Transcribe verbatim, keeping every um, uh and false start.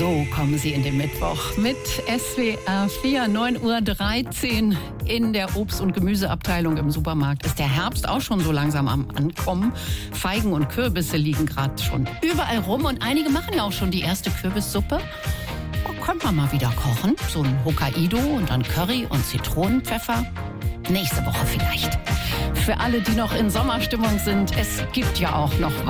So kommen Sie in den Mittwoch mit S W R vier, neun Uhr dreizehn. In der Obst- und Gemüseabteilung im Supermarkt ist der Herbst auch schon so langsam am Ankommen. Feigen und Kürbisse liegen gerade schon überall rum und einige machen ja auch schon die erste Kürbissuppe. Oh, könnte man mal wieder kochen. So ein Hokkaido und dann Curry und Zitronenpfeffer. Nächste Woche vielleicht. Für alle, die noch in Sommerstimmung sind, es gibt ja auch noch was.